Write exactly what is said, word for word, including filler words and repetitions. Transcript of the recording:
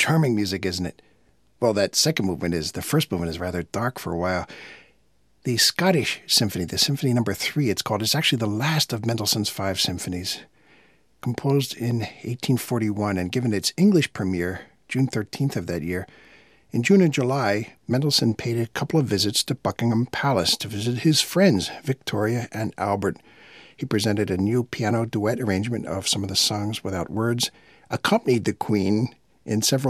charming music, isn't it? Well, that second movement is, the first movement is rather dark for a while. The Scottish Symphony, the Symphony Number Three, it's called, is actually the last of Mendelssohn's five symphonies. Composed in eighteen forty-one and given its English premiere June thirteenth of that year, in June and July, Mendelssohn paid a couple of visits to Buckingham Palace to visit his friends, Victoria and Albert. He presented a new piano duet arrangement of some of the songs without words, accompanied the Queen in several